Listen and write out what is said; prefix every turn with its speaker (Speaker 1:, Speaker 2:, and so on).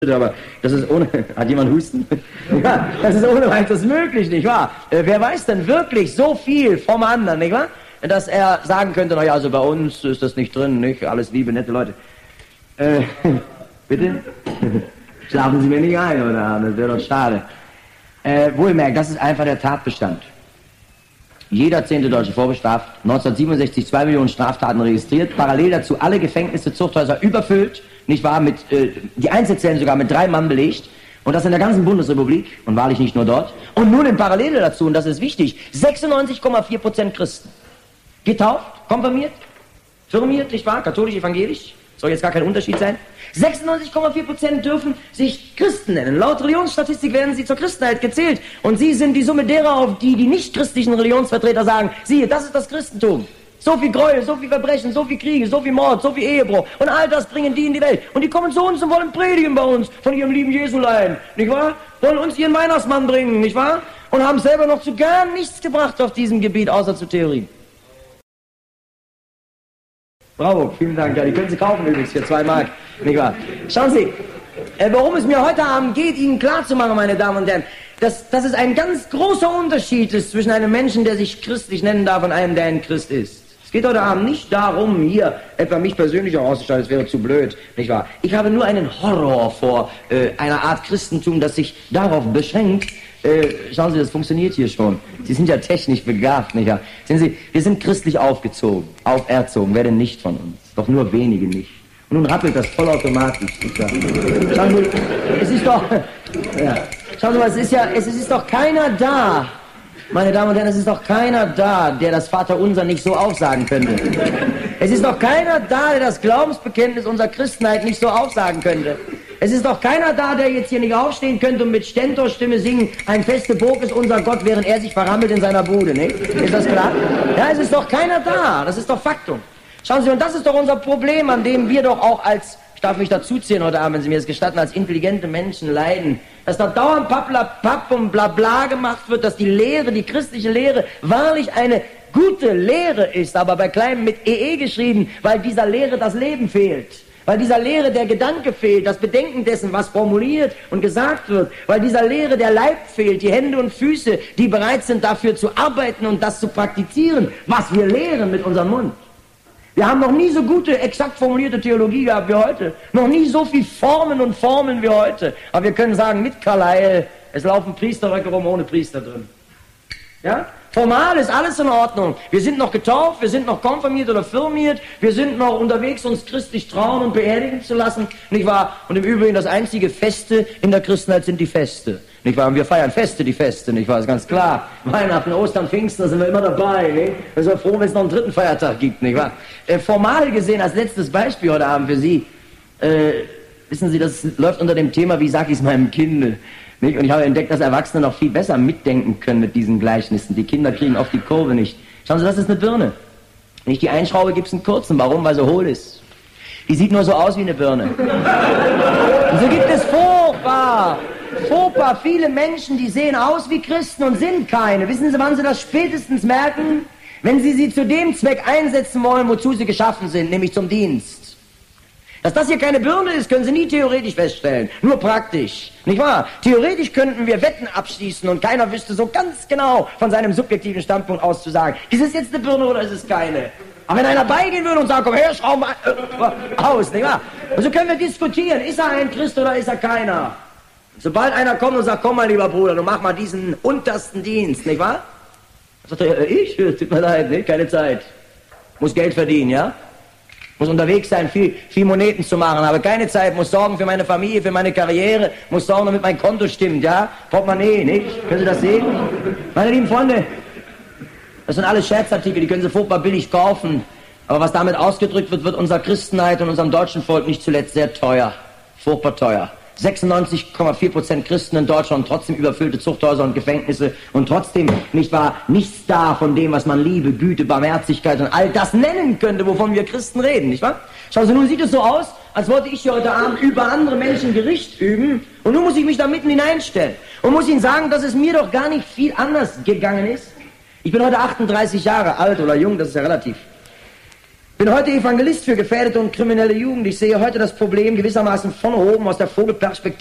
Speaker 1: Aber das ist ohne, hat jemand Husten? Ja, das ist ohne weiteres möglich, nicht wahr? Wer weiß denn wirklich so viel vom anderen, nicht wahr? Dass er sagen könnte, naja, also bei uns ist das nicht drin, nicht? Alles liebe, nette Leute. Bitte? Schlafen Sie mir nicht ein, oder? Das wäre doch schade. Wohlmerkt, das ist einfach der Tatbestand. Jeder 10. Deutsche vorbestraft, 1967 2 Millionen Straftaten registriert, parallel dazu alle Gefängnisse, Zuchthäuser überfüllt, nicht wahr, mit, die Einzelzellen sogar mit 3 Mann belegt, und das in der ganzen Bundesrepublik, und wahrlich nicht nur dort, und nun in Parallele dazu, und das ist wichtig, 96,4% Christen. Getauft, konfirmiert, firmiert, nicht wahr, katholisch, evangelisch, soll jetzt gar kein Unterschied sein. 96,4% dürfen sich Christen nennen. Laut Religionsstatistik werden sie zur Christenheit gezählt. Und sie sind die Summe derer, auf die die nicht-christlichen Religionsvertreter sagen, siehe, das ist das Christentum. So viel Gräuel, so viel Verbrechen, so viel Kriege, so viel Mord, so viel Ehebruch. Und all das bringen die in die Welt. Und die kommen zu uns und wollen predigen bei uns von ihrem lieben Jesulein, nicht wahr? Wollen uns ihren Weihnachtsmann bringen, nicht wahr? Und haben selber noch zu gar nichts gebracht auf diesem Gebiet, außer zu Theorie. Bravo, vielen Dank. Ja, die können Sie kaufen übrigens für 2 Mark. Nicht wahr? Schauen Sie, worum es mir heute Abend geht, Ihnen klarzumachen, meine Damen und Herren, dass es ein ganz großer Unterschied ist zwischen einem Menschen, der sich christlich nennen darf, und einem, der ein Christ ist. Es geht heute Abend nicht darum, hier etwa mich persönlich auch auszustellen, das wäre zu blöd, nicht wahr? Ich habe nur einen Horror vor einer Art Christentum, das sich darauf beschränkt. Schauen Sie, das funktioniert hier schon. Sie sind ja technisch begabt, nicht wahr? Sehen Sie, wir sind christlich auferzogen, wer denn nicht von uns? Doch nur wenige nicht. Und nun rappelt das vollautomatisch, nicht wahr? Schauen Sie, es ist doch, ja. Schauen Sie mal, es ist doch keiner da, meine Damen und Herren, es ist doch keiner da, der das Vaterunser nicht so aufsagen könnte. Es ist doch keiner da, der das Glaubensbekenntnis unserer Christenheit nicht so aufsagen könnte. Es ist doch keiner da, der jetzt hier nicht aufstehen könnte und mit Stentorstimme singen, ein feste Burg ist unser Gott, während er sich verrammelt in seiner Bude, nicht? Ist das klar? Ja, es ist doch keiner da, das ist doch Faktum. Schauen Sie, und das ist doch unser Problem, an dem wir doch auch als, ich darf mich dazuziehen heute Abend, wenn Sie mir das gestatten, als intelligente Menschen leiden, dass da dauernd Papp und Blabla gemacht wird, dass die Lehre, die christliche Lehre, wahrlich eine gute Lehre ist, aber bei kleinem mit EE geschrieben, weil dieser Lehre das Leben fehlt. Weil dieser Lehre der Gedanke fehlt, das Bedenken dessen, was formuliert und gesagt wird. Weil dieser Lehre der Leib fehlt, die Hände und Füße, die bereit sind, dafür zu arbeiten und das zu praktizieren, was wir lehren mit unserem Mund. Wir haben noch nie so gute, exakt formulierte Theologie gehabt wie heute. Noch nie so viel Formen und Formeln wie heute. Aber wir können sagen, mit Carlyle, es laufen Priesterröcke rum ohne Priester drin. Ja? Formal ist alles in Ordnung. Wir sind noch getauft, wir sind noch konfirmiert oder firmiert, wir sind noch unterwegs, uns christlich trauen und beerdigen zu lassen, nicht wahr? Und im Übrigen das einzige Feste in der Christenheit sind die Feste, nicht wahr? Und wir feiern Feste, die Feste, nicht wahr? Ist ganz klar. Weihnachten, Ostern, Pfingsten, da sind wir immer dabei, nicht? Wir sind froh, wenn es noch einen 3. Feiertag gibt, nicht wahr? Formal gesehen, als letztes Beispiel heute Abend für Sie, wissen Sie, das läuft unter dem Thema, wie sag ich es meinem Kinde? Nicht? Und ich habe entdeckt, dass Erwachsene noch viel besser mitdenken können mit diesen Gleichnissen. Die Kinder kriegen oft die Kurve nicht. Schauen Sie, das ist eine Birne. Wenn ich die einschraube, gibt es einen kurzen. Warum? Weil sie hohl ist. Die sieht nur so aus wie eine Birne. Und so gibt es furchtbar viele Menschen, die sehen aus wie Christen und sind keine. Wissen Sie, wann Sie das spätestens merken? Wenn Sie sie zu dem Zweck einsetzen wollen, wozu sie geschaffen sind, nämlich zum Dienst. Dass das hier keine Birne ist, können Sie nie theoretisch feststellen, nur praktisch, nicht wahr? Theoretisch könnten wir Wetten abschließen und keiner wüsste so ganz genau von seinem subjektiven Standpunkt aus zu sagen, ist es jetzt eine Birne oder ist es keine? Aber wenn einer beigehen würde und sagt, komm her, schraub mal aus, nicht wahr? Und so können wir diskutieren, ist er ein Christ oder ist er keiner? Sobald einer kommt und sagt, komm mal lieber Bruder, du mach mal diesen untersten Dienst, nicht wahr? Dann sagt er, ich? Tut mir leid, ne? Keine Zeit. Muss Geld verdienen, ja? Muss unterwegs sein, viel Moneten zu machen, habe keine Zeit, muss sorgen für meine Familie, für meine Karriere, muss sorgen, damit mein Konto stimmt, ja? Portemonnaie, nicht? Können Sie das sehen? Meine lieben Freunde, das sind alles Scherzartikel, die können Sie furchtbar billig kaufen. Aber was damit ausgedrückt wird, wird unserer Christenheit und unserem deutschen Volk nicht zuletzt sehr teuer. Furchtbar teuer. 96,4% Christen in Deutschland, trotzdem überfüllte Zuchthäuser und Gefängnisse und trotzdem, nicht wahr, nichts da von dem, was man Liebe, Güte, Barmherzigkeit und all das nennen könnte, wovon wir Christen reden, nicht wahr? Schauen Sie, nun sieht es so aus, als wollte ich hier heute Abend über andere Menschen Gericht üben und nun muss ich mich da mitten hineinstellen und muss Ihnen sagen, dass es mir doch gar nicht viel anders gegangen ist. Ich bin heute 38 Jahre alt oder jung, das ist ja relativ. bin heute Evangelist für gefährdete und kriminelle Jugend. Ich sehe heute das Problem gewissermaßen von oben aus der Vogelperspektive.